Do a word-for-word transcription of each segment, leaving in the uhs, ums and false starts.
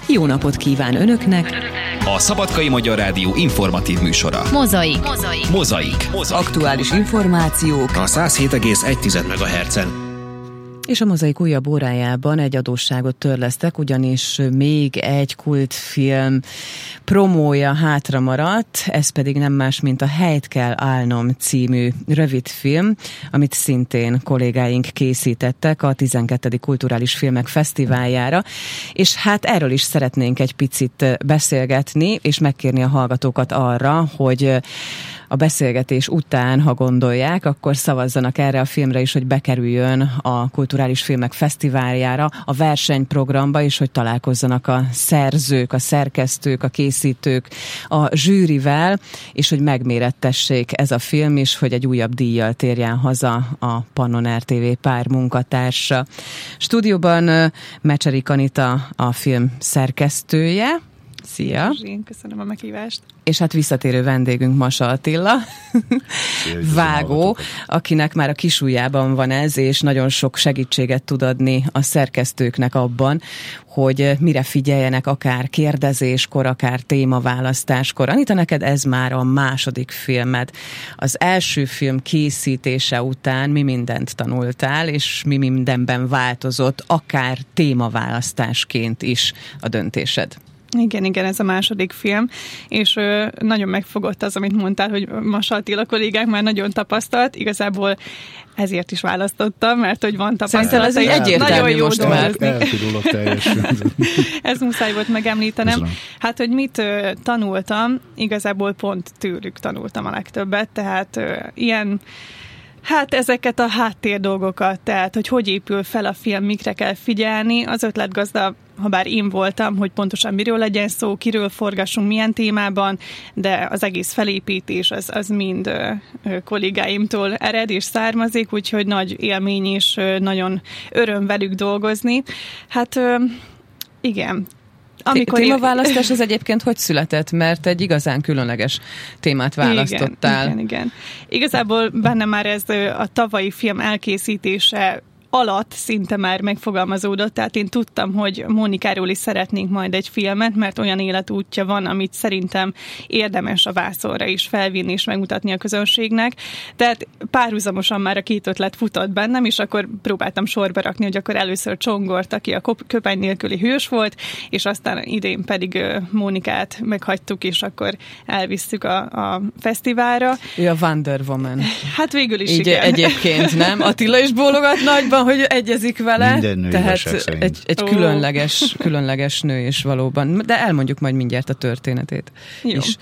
jó napot kíván Önöknek! A Szabadkai Magyar Rádió informatív műsora. Mozaik. Mozaik. Mozaik. Mozaik. Aktuális információk A száz hét egész egy megahertzen. És a Mozaik újabb órájában egy adósságot törlesztek, ugyanis még egy kultfilm promója hátra maradt, ez pedig nem más, mint a Helyt kell állnom című rövidfilm, amit szintén kollégáink készítettek a tizenkettedik Kulturális Filmek Fesztiváljára, és hát erről is szeretnénk egy picit beszélgetni, és megkérni a hallgatókat arra, hogy a beszélgetés után, ha gondolják, akkor szavazzanak erre a filmre is, hogy bekerüljön a Kulturális Filmek Fesztiváljára, a versenyprogramba, és hogy találkozzanak a szerzők, a szerkesztők, a készítők a zsűrivel, és hogy megmérettessék ez a film is, hogy egy újabb díjjal térjen haza a Pannon er té vé pár munkatársa. Stúdióban Mecserik Anita a film szerkesztője. Szia! Zsín, köszönöm a meghívást. És hát visszatérő vendégünk Masa Attila, vágó, akinek már a kisujjában van ez, és nagyon sok segítséget tud adni a szerkesztőknek abban, hogy mire figyeljenek akár kérdezéskor, akár témaválasztáskor. Anita, neked ez már a második filmed. Az első film készítése után mi mindent tanultál, és mi mindenben változott, akár témaválasztásként is a döntésed? Igen, igen, ez a második film, és ö, nagyon megfogott az, amit mondtál, hogy Masa Attila kollégák már nagyon tapasztalt, igazából ezért is választottam, mert hogy van tapasztalat. Ez egy egyértelmű nagyon jó most már. Elfidulok teljesen. Ez muszáj volt megemlítenem. Köszönöm. Hát, hogy mit ö, tanultam, igazából pont tőlük tanultam a legtöbbet, tehát ö, ilyen Hát ezeket a háttér dolgokat, tehát hogy hogy épül fel a film, mikre kell figyelni, az ötletgazda, ha bár én voltam, hogy pontosan miről legyen szó, kiről forgassunk, milyen témában, de az egész felépítés az, az mind ö, ö, kollégáimtól ered és származik, úgyhogy nagy élmény és ö, nagyon öröm velük dolgozni. Hát ö, igen. Amikor témaválasztás az egyébként hogy született? Mert egy igazán különleges témát választottál. Igen, igen, igen. Igazából benne már ez a tavalyi film elkészítése alatt szinte már megfogalmazódott, tehát én tudtam, hogy Mónikáról is szeretnénk majd egy filmet, mert olyan életútja van, amit szerintem érdemes a vászonra is felvinni és megmutatni a közönségnek. Tehát párhuzamosan már a két ötlet futott bennem, és akkor próbáltam sorba rakni, hogy akkor először Csongort, aki a köpeny nélküli hős volt, és aztán idén pedig Mónikát meghagytuk, és akkor elvisszük a, a fesztiválra. Ő a Wonder Woman. Hát végül is így igen. Egyébként, nem? Attila is bólogat nagyban, hogy egyezik vele. Minden nő tehát egy, egy különleges, különleges nő is valóban. De elmondjuk majd mindjárt a történetét Jó. is.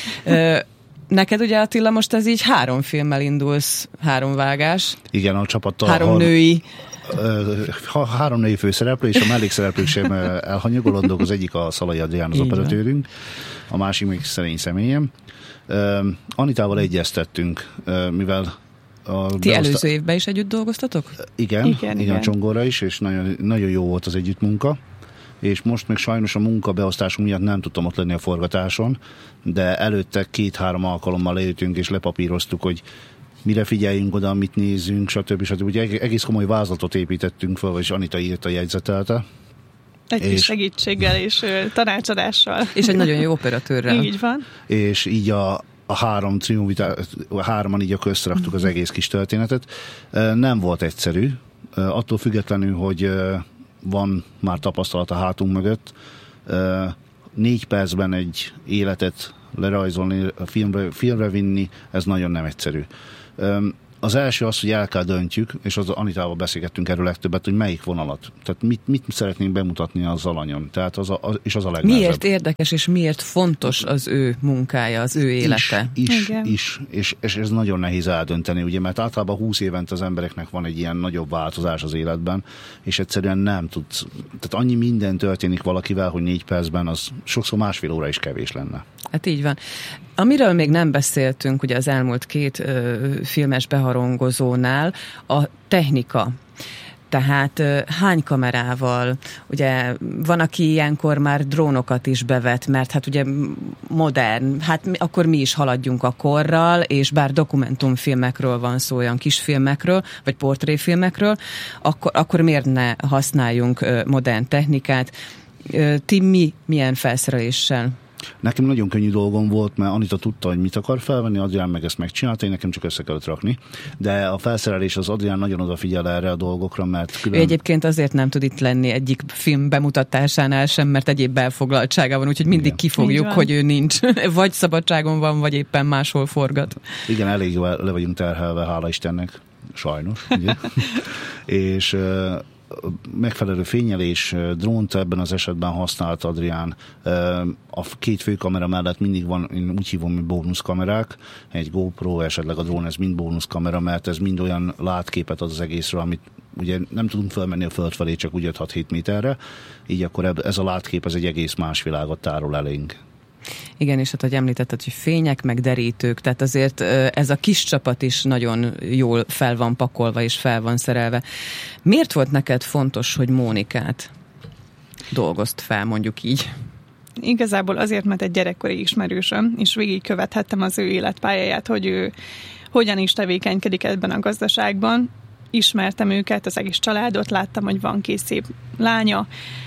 Neked ugye, Attila, most ez így három filmmel indulsz, három vágás. Igen, a csapattal. Három har- női. Ha, három női főszereplő, és a mellékszereplők sem elhanyagolandók. Az egyik a Szalai Adrián, az operatőrünk, a másik még szerény személyem. Anitával egyeztettünk, mivel A Ti beosztá... előző évben is együtt dolgoztatok? Igen, igen, igen, igen. a Csongorra is, és nagyon, nagyon jó volt az együttmunka, és most még sajnos a munkabeosztásunk miatt nem tudtam ott lenni a forgatáson, de előtte két-három alkalommal leültünk és lepapíroztuk, hogy mire figyeljünk oda, mit nézzünk, stb. stb. Ugye egész komoly vázlatot építettünk fel, vagyis Anita írta, jegyzetelte. Egy kis és... segítséggel és ö, tanácsadással. És egy nagyon jó operatőrrel. Így van. És így a a három triumvitát, hárman így a közraktuk az egész kis történetet. Nem volt egyszerű, attól függetlenül, hogy van már tapasztalat a hátunk mögött. Négy percben egy életet lerajzolni, a filmre, filmre vinni, ez nagyon nem egyszerű. Az első az, hogy el kell döntjük, és az Anitával beszélgettünk erről legtöbbet, hogy melyik vonalat. Tehát mit, mit szeretnénk bemutatni az alanyon. Tehát az a, az, és az a legnehezebb. Miért érdekes, és miért fontos az ő munkája, az ő élete? Is, is, Igen. is és, és ez nagyon nehéz eldönteni, ugye, mert általában húsz évente az embereknek van egy ilyen nagyobb változás az életben, és egyszerűen nem tudsz, tehát annyi minden történik valakivel, hogy négy percben az sokszor másfél óra is kevés lenne. Hát így van. Amiről még nem beszéltünk, ugye az elmúlt két ö, filmes beharangozónál, a technika. Tehát hány kamerával, ugye van, aki ilyenkor már drónokat is bevet, mert hát ugye modern, hát akkor mi is haladjunk a korral, és bár dokumentumfilmekről van szó, olyan kisfilmekről, vagy portréfilmekről, akkor, akkor miért ne használjunk modern technikát. ti mi, milyen felszereléssel? Nekem nagyon könnyű dolgom volt, mert Anita tudta, hogy mit akar felvenni, Adrián meg ezt megcsinálta, én nekem csak össze kellett rakni. De a felszerelés az Adrián nagyon odafigyel erre a dolgokra, mert külön... Ő egyébként azért nem tud itt lenni egyik film bemutatásánál sem, mert egyéb belfoglaltsága van, úgyhogy mindig Igen. kifogjuk, hogy ő nincs. Vagy szabadságon van, vagy éppen máshol forgat. Igen, elég le vagyunk terhelve, hála Istennek. Sajnos, ugye? És... megfelelő fényelés, drónt ebben az esetben használt Adrián. A két főkamera mellett mindig van, én úgy hívom, hogy bónuszkamerák, egy GoPro, esetleg a drón, ez mind bónuszkamera, mert ez mind olyan látképet ad az egészről, amit ugye nem tudunk felmenni a föld felé, csak úgy öt-hat-hét méterre, így akkor ez a látkép ez egy egész más világot tárol elénk. Igen, és hát, hogy említetted, hogy fények, meg derítők, tehát azért ez a kis csapat is nagyon jól fel van pakolva és fel van szerelve. Miért volt neked fontos, hogy Mónikát dolgozt fel, mondjuk így? Igazából azért, mert egy gyerekkori ismerősöm, és végigkövethettem az ő életpályáját, hogy ő hogyan is tevékenykedik ebben a gazdaságban. Ismertem őket, az egész családot, láttam, hogy van két szép lánya,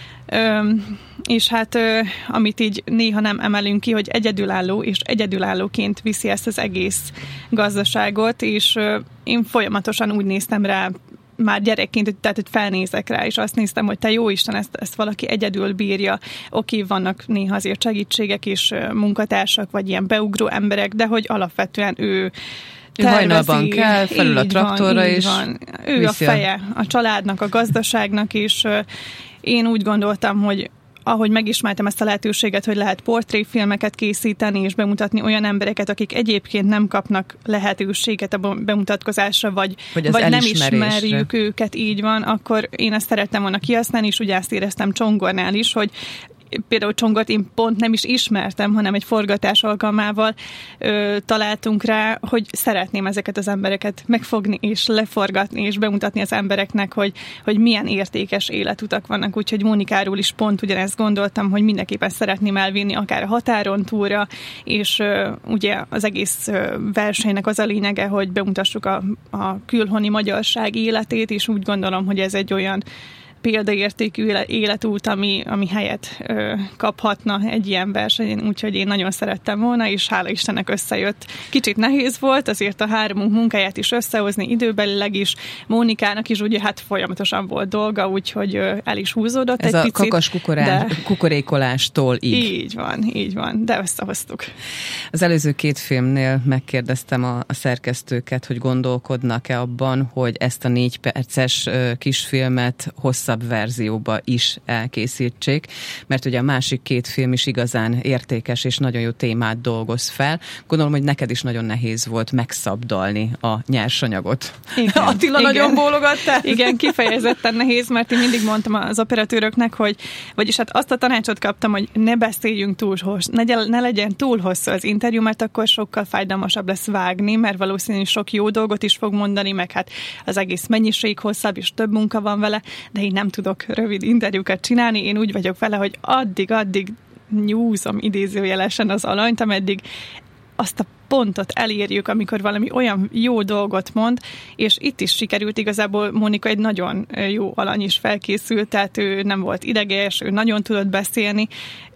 Ö, és hát ö, amit így néha nem emelünk ki, hogy egyedülálló és egyedülállóként viszi ezt az egész gazdaságot, és ö, én folyamatosan úgy néztem rá már gyerekként, hogy, tehát hogy felnézek rá, és azt néztem, hogy te jó Isten, ezt, ezt valaki egyedül bírja. Oké, vannak néha azért segítségek és munkatársak, vagy ilyen beugró emberek, de hogy alapvetően ő Ő hajnalban kell, felül a traktorra, van, és van. Ő a feje a családnak, a gazdaságnak, és uh, én úgy gondoltam, hogy ahogy megismertem ezt a lehetőséget, hogy lehet portréfilmeket készíteni és bemutatni olyan embereket, akik egyébként nem kapnak lehetőséget a bemutatkozásra, vagy, vagy, vagy nem ismerjük őket, így van, akkor én ezt szerettem volna kihasználni, és ugye azt éreztem Csongornál is, hogy például Csongort én pont nem is ismertem, hanem egy forgatás alkalmával ö, találtunk rá, hogy szeretném ezeket az embereket megfogni és leforgatni és bemutatni az embereknek, hogy, hogy milyen értékes életutak vannak. Úgyhogy Mónikáról is pont ugyanezt gondoltam, hogy mindenképpen szeretném elvinni akár a határon túlra, és ö, ugye az egész ö, versenynek az a lényege, hogy bemutassuk a, a külhoni magyarság életét, és úgy gondolom, hogy ez egy olyan példaértékű életút, ami, ami helyet ö, kaphatna egy ilyen versenyen, úgyhogy én nagyon szerettem volna, és hála Istennek összejött. Kicsit nehéz volt, azért a háromunk munkáját is összehozni, időbelileg is, Mónikának is ugye hát folyamatosan volt dolga, úgyhogy ö, el is húzódott Ez egy a picit. Ez a kakas kukorá... kukorékolástól így. Így van, így van, de összehoztuk. Az előző két filmnél megkérdeztem a, a szerkesztőket, hogy gondolkodnak-e abban, hogy ezt a négy perces ö, kisfilmet hosszabb verzióba is elkészítsék, mert ugye a másik két film is igazán értékes és nagyon jó témát dolgoz fel. Gondolom, hogy neked is nagyon nehéz volt megszabdalni a nyersanyagot. Igen, Attila igen. nagyon bólogattál? Igen, kifejezetten nehéz, mert én mindig mondtam az operatőröknek, hogy, vagyis hát azt a tanácsot kaptam, hogy ne beszéljünk túl hosszú, ne, ne legyen túl hosszú az interjú, mert akkor sokkal fájdalmasabb lesz vágni, mert valószínűleg sok jó dolgot is fog mondani, meg hát az egész mennyiség hosszabb, és több munka van vele, de én nem tudok rövid interjúkat csinálni, én úgy vagyok vele, hogy addig-addig nyúzom idézőjelesen az alanyt, ameddig azt a pontot elérjük, amikor valami olyan jó dolgot mond, és itt is sikerült igazából. Mónika egy nagyon jó alany is felkészült, tehát ő nem volt ideges, ő nagyon tudott beszélni,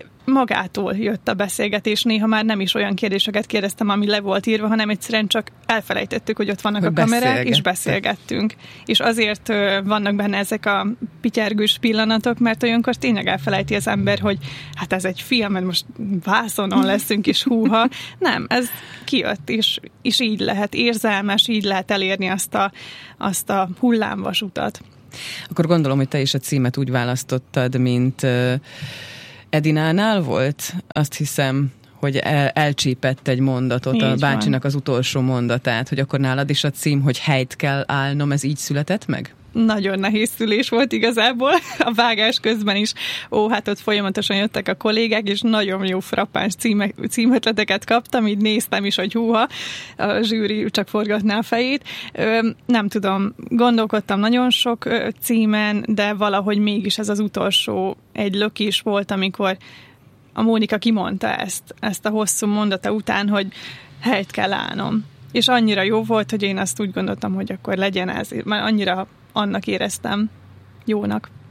magától jött a beszélgetés, néha már nem is olyan kérdéseket kérdeztem, ami le volt írva, hanem egyszerűen csak elfelejtettük, hogy ott vannak hogy a kamerák, és beszélgettünk. És azért vannak benne ezek a pityergős pillanatok, mert olyankor tényleg elfelejti az ember, hogy hát ez egy film, mert most vászonon leszünk, és húha. Nem, ez kijött, és, és így lehet érzelmes, így lehet elérni azt a, azt a hullámvasutat. Akkor gondolom, hogy te is a címet úgy választottad, mint Edinánál volt? Azt hiszem, hogy el, elcsípett egy mondatot, így a bácsinak van. Az utolsó mondatát, hogy akkor nálad is a cím, hogy helyt kell állnom, ez így született meg? Nagyon nehéz szülés volt igazából, a vágás közben is. Ó, hát ott folyamatosan jöttek a kollégák, és nagyon jó frappáns címe, címötleteket kaptam, így néztem is, hogy húha, a zsűri csak forgatná a fejét. Ö, nem tudom, gondolkodtam nagyon sok ö, címen, de valahogy mégis ez az utolsó egy lökés volt, amikor a Mónika kimondta ezt, ezt a hosszú mondata után, hogy helyt kell állnom. És annyira jó volt, hogy én azt úgy gondoltam, hogy akkor legyen ez. Már annyira annak éreztem jónak.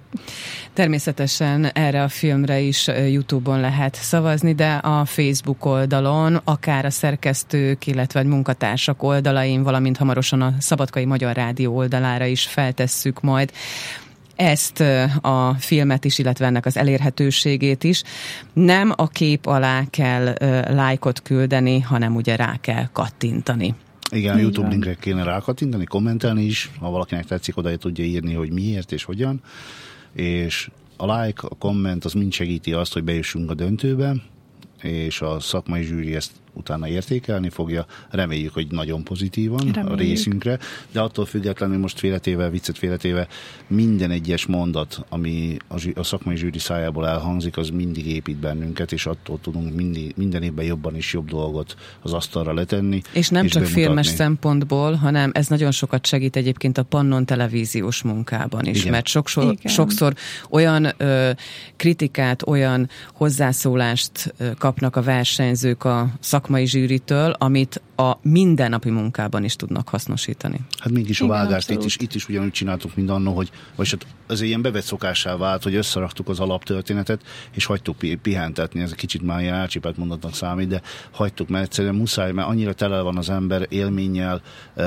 Természetesen erre a filmre is YouTube-on lehet szavazni, de a Facebook oldalon, akár a szerkesztők, illetve a munkatársak oldalain, valamint hamarosan a Szabadkai Magyar Rádió oldalára is feltesszük majd ezt a filmet is, illetve ennek az elérhetőségét is. Nem a kép alá kell lájkot küldeni, hanem ugye rá kell kattintani. Igen, a YouTube linkre kéne rákattintani, kommentelni is, ha valakinek tetszik, oda tudja írni, hogy miért és hogyan. És a like, a komment, az mind segíti azt, hogy bejussunk a döntőbe, és a szakmai zsűri ezt utána értékelni fogja. Reméljük, hogy nagyon pozitívan Reméljük. a részünkre, de attól függetlenül most félretéve, viccet félretéve, minden egyes mondat, ami a, zsű, a szakmai zsűri szájából elhangzik, az mindig épít bennünket, és attól tudunk mindig, minden évben jobban is jobb dolgot az asztalra letenni. És nem és csak bemutatni. filmes szempontból, hanem ez nagyon sokat segít egyébként a Pannon televíziós munkában is, Igen. mert sokszor, sokszor olyan ö, kritikát, olyan hozzászólást ö, kapnak a versenyzők a szakmai zsűritől, amit a mindennapi munkában is tudnak hasznosítani. Hát mégis a vágást itt is, itt is ugyanúgy csináltuk, mint annó, hogy vagy hát az ilyen bevett szokássá vált, hogy összeraktuk az alaptörténetet, és hagytuk pihentetni. Ez egy kicsit már ilyen elcsépelt mondatnak számít, de hagytuk, mert egyszerűen muszáj, mert annyira tele van az ember élménnyel,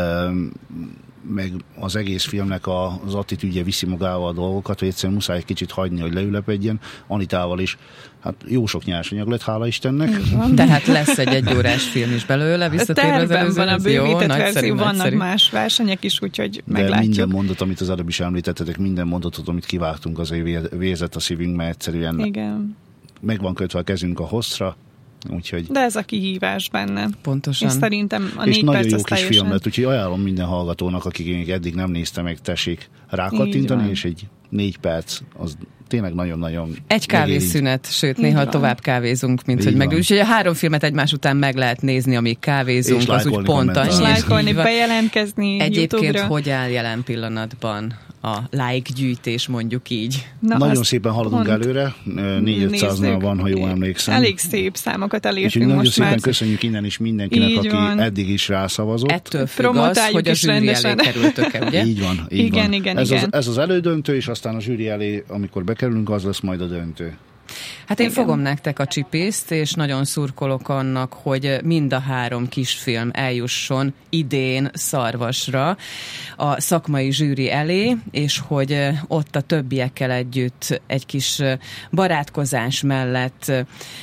meg az egész filmnek az attitűdje viszi magával a dolgokat, hogy egyszerűen muszáj egy kicsit hagyni, hogy leülepedjen. Anitával is, hát jó sok nyersanyag lett, hála Istennek. Tehát lesz egy egyórás film is belőle, visszatérve az előző. Van a bővített verzió, vannak nagyszerű. Más versenyek is, úgyhogy de meglátjuk. Minden mondat, amit az előbb is említettetek, minden mondatot, amit kivágtunk, azért vérzett a szívünk, mert egyszerűen Igen. meg van kötve a kezünk a hosszra. Úgyhogy... De ez a kihívás benne. Pontosan. És szerintem a és négy nagyon perc jó kis teljesen... film lett, úgyhogy ajánlom minden hallgatónak, akik még eddig nem nézte meg, tessék rákattintani, és egy négy perc, az tényleg nagyon-nagyon... Egy kávészünet, sőt, néha van. Tovább kávézunk, mint így hogy meg... Úgyhogy a három filmet egymás után meg lehet nézni, amíg kávézunk, az úgy pont annyi. És lájkolni, bejelentkezni Egyébként YouTube-ra. hogy áll jelen pillanatban a like gyűjtés, mondjuk így? Na, nagyon szépen haladunk pont előre, négy-ötszáznál van, ha jól emlékszem. Elég szép számokat elértünk most nagyon szépen már. Köszönjük innen is mindenkinek, így aki van. eddig is rászavazott. Ettől függ az, hogy a zsűri elé kerültök-e, ugye? Így van, így igen, van. Igen, ez, igen. Az, ez az elődöntő, és aztán a zsűri elé, amikor bekerülünk, az lesz majd a döntő. Hát én Igen. fogom nektek a csipészt, és nagyon szurkolok annak, hogy mind a három kisfilm eljusson idén Szarvasra a szakmai zsűri elé, és hogy ott a többiekkel együtt egy kis barátkozás mellett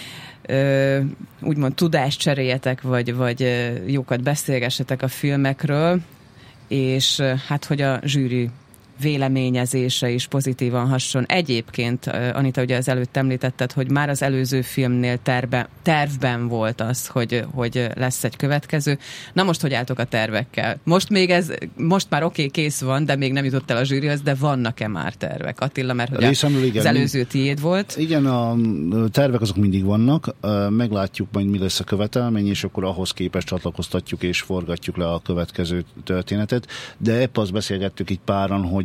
úgymond tudást cseréljetek, vagy, vagy jókat beszélgessetek a filmekről, és hát hogy a zsűri véleményezése is pozitívan hasson. Egyébként, Anita, ugye az előtt említetted, hogy már az előző filmnél terve, tervben volt az, hogy, hogy lesz egy következő. Na most, hogy álltok a tervekkel? Most még ez, most már oké, okay, kész van, de még nem jutott el a zsűrihoz, de vannak-e már tervek? Attila, mert hogy Részemről, igen, az előző tiéd volt. Igen, a tervek azok mindig vannak. Meglátjuk majd, mi lesz a követelmény, és akkor ahhoz képest csatlakoztatjuk és forgatjuk le a következő történetet. De épp azt beszélgettük itt páran, hogy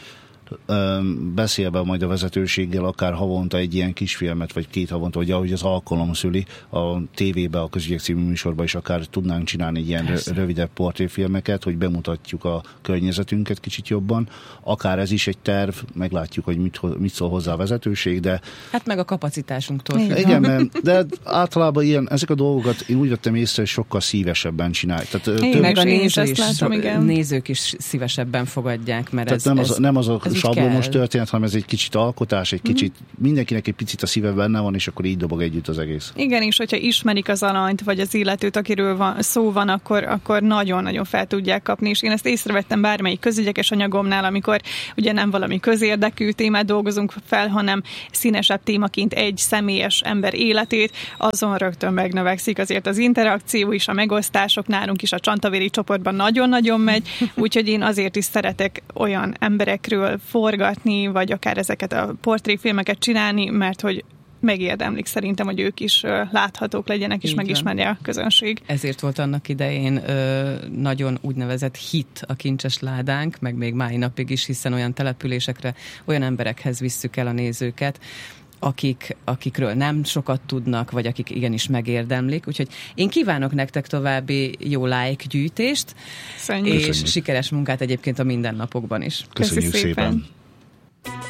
beszélve majd a vezetőséggel akár havonta egy ilyen kisfilmet, vagy két havonta, vagy ahogy az alkalom szüli, a tévébe, a Közügyek című műsorban is akár tudnánk csinálni egy ilyen Persze. rövidebb portréfilmeket, hogy bemutatjuk a környezetünket kicsit jobban. Akár ez is egy terv, meglátjuk, hogy mit, mit szól hozzá a vezetőség, de... Hát meg a kapacitásunktól függ. Igen, mert, de általában ilyen, ezek a dolgokat én úgy vettem észre, hogy sokkal szívesebben csinálják. Tehát, én több... meg a néző is, látom, igen. nézők is szívesebben fogadják, mert Tehát ez, nem, ez, az, nem az a sablonos kell. történet, hanem ez egy kicsit alkotás, egy kicsit, mm. mindenkinek egy picit a szíve benne van, és akkor így dobog együtt az egész. Igen, és hogyha ismerik az alanyt, vagy az illetőt, akiről van, szó van, akkor, akkor nagyon-nagyon fel tudják kapni, és én ezt észrevettem bármelyik közügyekes anyagomnál, amikor ugye nem valami közérdekű témát dolgozunk fel, hanem színesebb témaként egy személyes ember életét, azon rögtön megnövekszik azért az interakció is, a megosztások, nálunk is a Csantavéri csoportban nagyon-nagyon megy, úgyhogy én azért is szeretek olyan emberekről forgatni, vagy akár ezeket a portréfilmeket csinálni, mert hogy megérdemlik szerintem, hogy ők is láthatók legyenek, és megismerje a közönség. Ezért volt annak idején ö, nagyon úgynevezett hit a Kincses Ládánk, meg még mai napig is, hiszen olyan településekre, olyan emberekhez visszük el a nézőket, akik, akikről nem sokat tudnak, vagy akik igenis megérdemlik. Úgyhogy én kívánok nektek további jó like gyűjtést, Köszönjük. és sikeres munkát egyébként a mindennapokban is. Köszönjük, Köszönjük szépen! szépen.